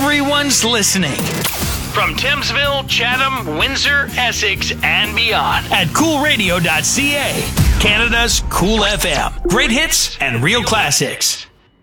Everyone's listening. From Thamesville, Chatham, Windsor, Essex, and beyond at coolradio.ca. Canada's Cool FM. Great hits and real classics.